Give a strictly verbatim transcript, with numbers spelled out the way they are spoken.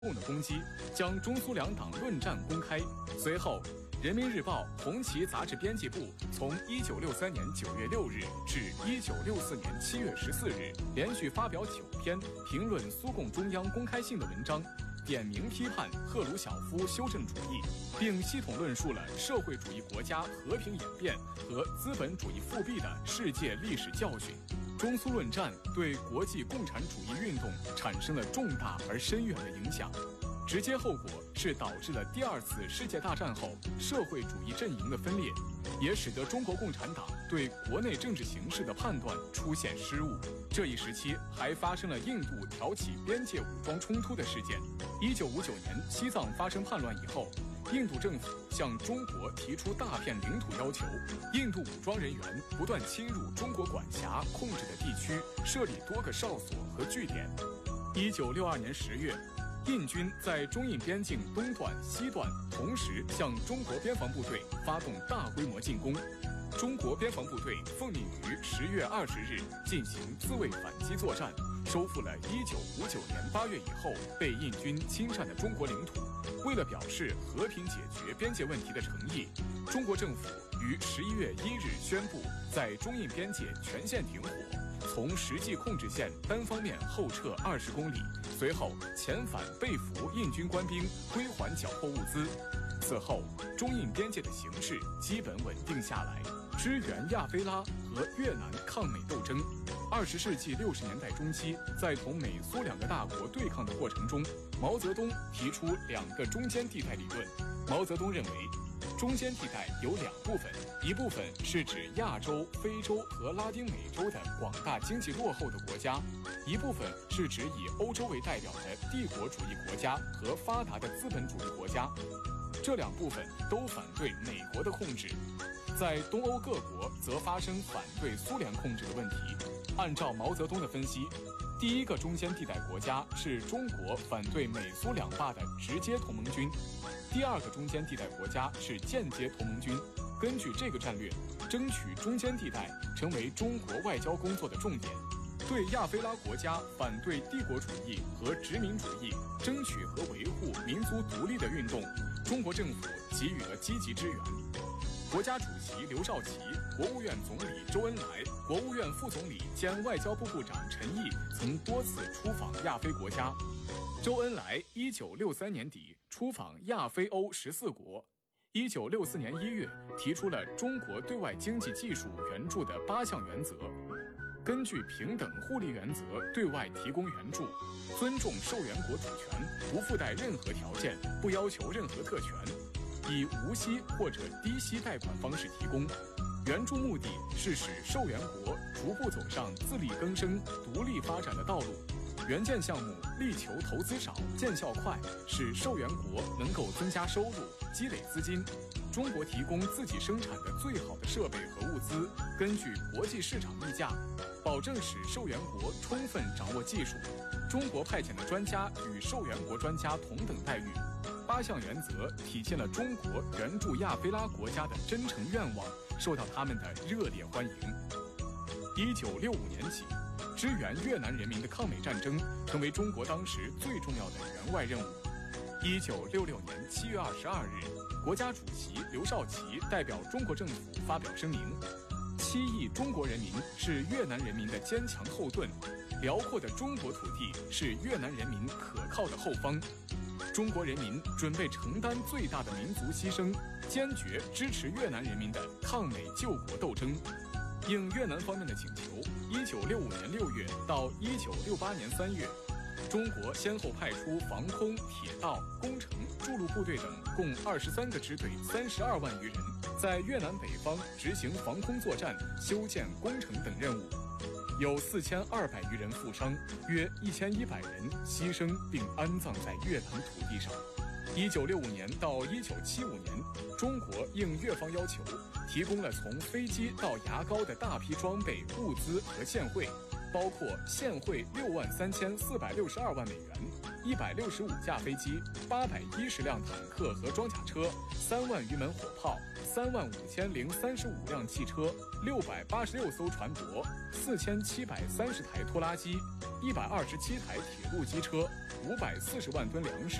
共的攻击，将中苏两党论战公开。随后，《人民日报》红旗杂志编辑部从一九六三年九月六日至一九六四年七月十四日，连续发表九篇评论苏共中央公开信的文章，点名批判赫鲁晓夫修正主义，并系统论述了社会主义国家和平演变和资本主义复辟的世界历史教训。中苏论战对国际共产主义运动产生了重大而深远的影响，直接后果是导致了第二次世界大战后社会主义阵营的分裂，也使得中国共产党对国内政治形势的判断出现失误。这一时期还发生了印度挑起边界武装冲突的事件。一九五九年西藏发生叛乱以后，印度政府向中国提出大片领土要求，印度武装人员不断侵入中国管辖控制的地区，设立多个哨所和据点。一九六二年十月，印军在中印边境东段、西段同时向中国边防部队发动大规模进攻。中国边防部队奉命于十月二十日进行自卫反击作战，收复了一九五九年八月以后被印军侵占的中国领土。为了表示和平解决边界问题的诚意，中国政府于十一月一日宣布在中印边界全线停火，从实际控制线单方面后撤二十公里，随后遣返被俘印军官兵，归还缴获物资。此后，中印边界的形势基本稳定下来，支援亚非拉和越南抗美斗争。二十世纪六十年代中期，在同美苏两个大国对抗的过程中，毛泽东提出两个中间地带理论。毛泽东认为，中间地带有两部分，一部分是指亚洲、非洲和拉丁美洲的广大经济落后的国家，一部分是指以欧洲为代表的帝国主义国家和发达的资本主义国家。这两部分都反对美国的控制，在东欧各国则发生反对苏联控制的问题。按照毛泽东的分析，第一个中间地带国家是中国反对美苏两霸的直接同盟军，第二个中间地带国家是间接同盟军。根据这个战略，争取中间地带成为中国外交工作的重点。对亚非拉国家反对帝国主义和殖民主义，争取和维护民族独立的运动，中国政府给予了积极支援。国家主席刘少奇、国务院总理周恩来、国务院副总理兼外交部部长陈毅曾多次出访亚非国家。周恩来一九六三年底出访亚非欧十四国，一九六四年一月提出了中国对外经济技术援助的八项原则，根据平等互利原则对外提供援助，尊重受援国主权，不附带任何条件，不要求任何特权，以无息或者低息贷款方式提供。援助目的是使受援国逐步走上自力更生、独立发展的道路。援建项目力求投资少、见效快，使受援国能够增加收入、积累资金。中国提供自己生产的最好的设备和物资，根据国际市场议价，保证使受援国充分掌握技术。中国派遣的专家与受援国专家同等待遇。八项原则体现了中国援助亚非拉国家的真诚愿望，受到他们的热烈欢迎。一九六五年起，支援越南人民的抗美战争成为中国当时最重要的援外任务。一九六六年七月二十二日，国家主席刘少奇代表中国政府发表声明：七亿中国人民是越南人民的坚强后盾，辽阔的中国土地是越南人民可靠的后方。中国人民准备承担最大的民族牺牲，坚决支持越南人民的抗美救国斗争。应越南方面的请求，一九六五年六月到一九六八年三月，中国先后派出防空、铁道、工程、筑路部队等共二十三个支队，三十二万余人，在越南北方执行防空作战、修建工程等任务。有四千二百余人负伤，约一千一百人牺牲并安葬在越南土地上。一九六五年到一九七五年，中国应越方要求，提供了从飞机到牙膏的大批装备、物资和现汇，包括现汇六万三千四百六十二万美元， 一百六十五架飞机、八百一十辆坦克和装甲车、三万余门火炮、三万五千零三十五辆汽车、六百八十六艘船舶、四千七百三十台拖拉机、一百二十七台铁路机车、五百四十万吨粮食。